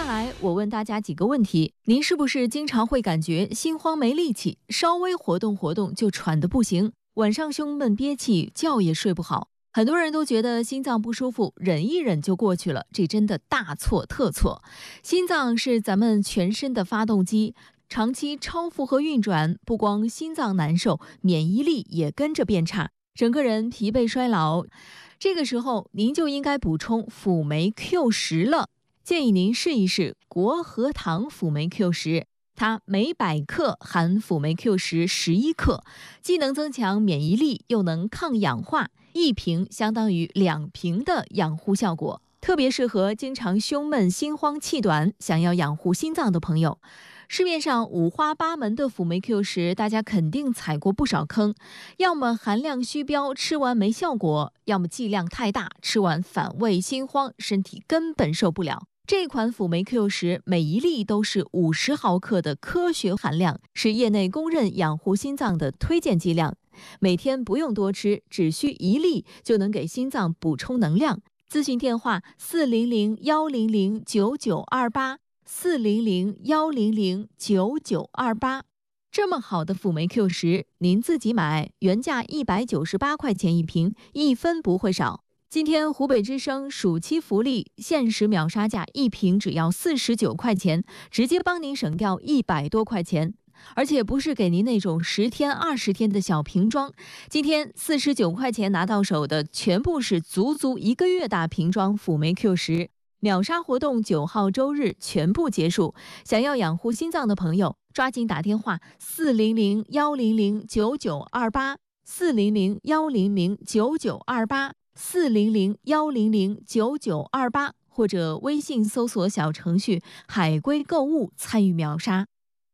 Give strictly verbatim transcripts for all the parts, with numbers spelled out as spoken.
下来我问大家几个问题，您是不是经常会感觉心慌没力气，稍微活动活动就喘得不行，晚上胸闷憋气，觉也睡不好？很多人都觉得心脏不舒服，忍一忍就过去了，这真的大错特错。心脏是咱们全身的发动机，长期超负荷运转，不光心脏难受，免疫力也跟着变差，整个人疲惫衰老。这个时候您就应该补充辅酶 Q 十了，建议您试一试国和堂辅酶 Q 十。它每百克含辅酶 Q 十十一克，既能增强免疫力，又能抗氧化，一瓶相当于两瓶的养护效果，特别适合经常胸闷、心慌、气短，想要养护心脏的朋友。市面上五花八门的辅酶 Q 十，大家肯定踩过不少坑，要么含量虚标，吃完没效果，要么剂量太大，吃完反胃心慌，身体根本受不了。这款辅酶 Q 十每一粒都是五十毫克的科学含量，是业内公认养护心脏的推荐剂量。每天不用多吃，只需一粒就能给心脏补充能量。咨询电话四零零幺零零九九二八四零零幺零零九九二八。这么好的辅酶 Q 十，您自己买，原价一百九十八块钱一瓶，一分不会少。今天湖北之声暑期福利限时秒杀价，一瓶只要四十九块钱，直接帮您省掉一百多块钱。而且不是给您那种十天二十天的小瓶装，今天四十九块钱拿到手的全部是足足一个月大瓶装辅酶 Q 十。秒杀活动九号周日全部结束，想要养护心脏的朋友抓紧打电话四零零幺零零九九二八四零零幺零零九九二八四零零幺零零九九二八，或者微信搜索小程序海龟购物参与秒杀。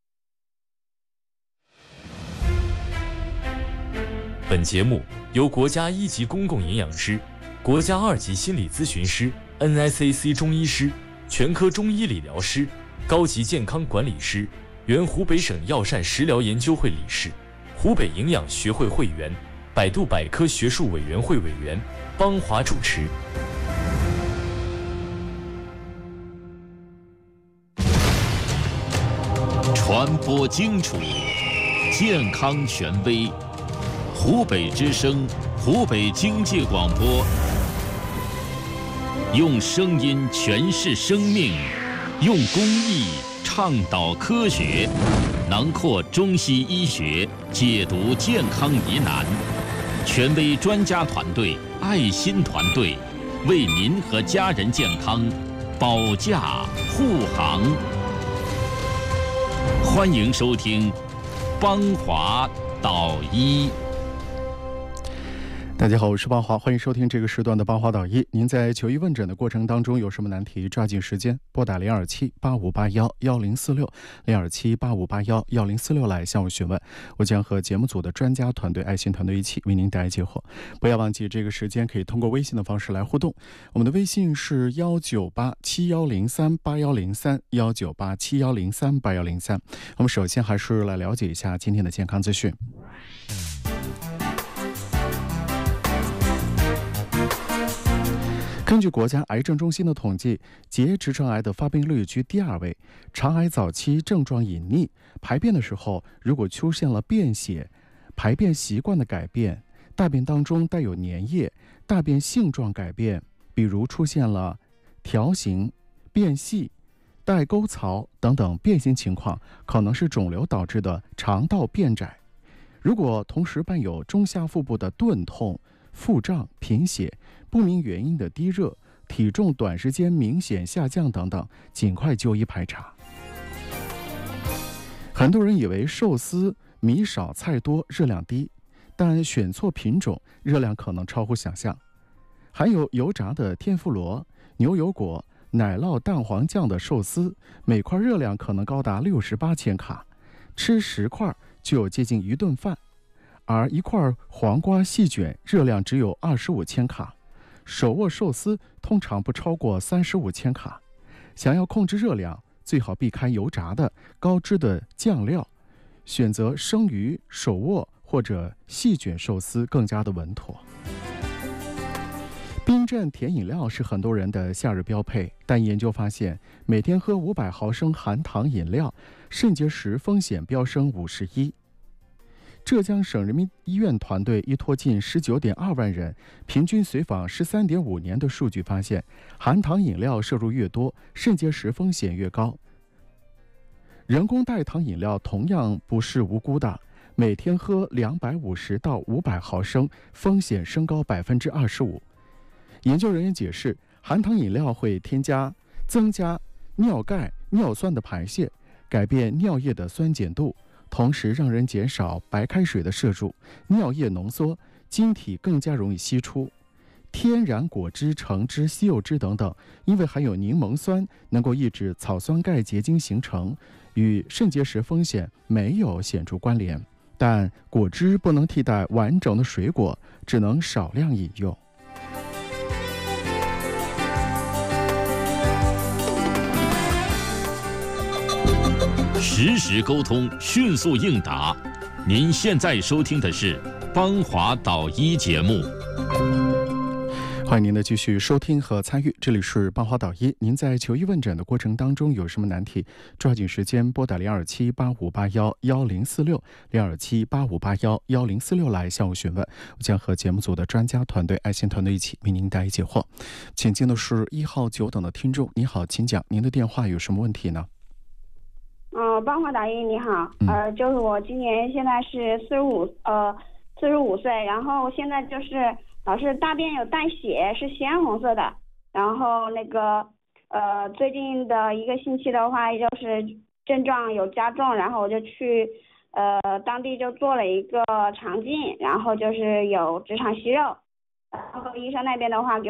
本节目由国家一级公共营养师、国家二级心理咨询师、N S A C 中医师、全科中医理疗师、高级健康管理师、原湖北省药膳食疗研究会理事、湖北营养学会会员、百度百科学术委员会委员邦华主持。 传播精chuẩn，健康权威。湖北之声，湖北经济广播，用声音诠释生命，用公益倡导科学，囊括中西医学，解读健康疑难。权威专家团队，爱心团队，为您和家人健康保驾护航。欢迎收听邦华导医。 大家好，我是邦华，欢迎收听这个时段的邦华导医。您在求医问诊的过程当中有什么难题，抓紧时间拨打零二七八五八幺幺零四六零二七八五八幺幺零四六来向我询问，我将和节目组的专家团队、爱心团队一起为您带来解惑。不要忘记这个时间可以通过微信的方式来互动，我们的微信是幺九八七幺零三八幺零三幺九八七幺零三八幺零三。我们首先还是来了解一下今天的健康资讯。根据国家癌症中心的统计，结直肠癌的发病率居第二位。肠癌早期症状隐匿，排便的时候如果出现了便血、排便习惯的改变、大便当中带有粘液、大便性状改变，比如出现了条形、变细、带沟槽等等变形情况，可能是肿瘤导致的肠道变窄。如果同时伴有中下腹部的钝痛、腹胀、贫血、不明原因的低热、体重短时间明显下降等等，尽快就医排查。很多人以为寿司米少菜多热量低，但选错品种，热量可能超乎想象。含有油炸的天妇罗、牛油果、奶酪蛋黄酱的寿司，每块热量可能高达六十八千卡，吃十块就有接近一顿饭。而一块黄瓜细卷热量只有二十五千卡，手握寿司通常不超过三十五千卡。想要控制热量，最好避开油炸的、高脂的酱料，选择生鱼、手握或者细卷寿司更加的稳妥。 冰镇甜饮料是很多人的夏日标配，但研究发现，每天喝五百毫升含糖饮料，肾结石风险飙升五十一。浙江省人民医院团队依托近十九点二万人，平均随访十三点五年的数据发现，含糖饮料摄入越多，肾结石风险越高。人工代糖饮料同样不是无辜的，每天喝两百五十到五百毫升，风险升高百分之二十五。研究人员解释，含糖饮料会添加增加尿钙、尿酸的排泄，改变尿液的酸碱度，同时让人减少白开水的摄入，尿液浓缩，晶体更加容易析出。天然果汁、橙汁、西柚汁等等，因为含有柠檬酸，能够抑制草酸钙结晶形成，与肾结石风险没有显著关联。但果汁不能替代完整的水果，只能少量饮用。 实时沟通，迅速应答。您现在收听的是邦华导医节目。 欢迎您的继续收听和参与，这里是邦华导医。您在求医问诊的过程当中有什么难题，抓紧时间拨打零二七八五八幺幺零四六零二七八五八幺幺零四六来向我询问，我将和节目组的专家团队、爱心团队一起为您答疑解惑。请进的是一号久等的听众，你好，请讲，您的电话有什么问题呢？ 呃，邦华导医你好，呃，就是我今年现在是四十五，呃，四十五岁，然后现在就是老是大便有带血，是鲜红色的，然后那个呃，最近的一个星期的话，就是症状有加重，然后我就去呃当地就做了一个肠镜，然后就是有直肠息肉，然后医生那边的话给